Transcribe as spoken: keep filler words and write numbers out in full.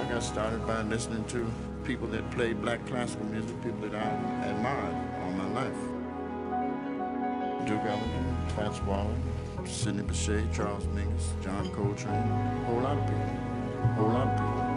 got started by listening to people that played black classical music, people that I admired all my life. Duke Ellington, Fats Waller, Sidney Bechet, Charles Mingus, John Coltrane, a whole lot of people, a whole lot of people.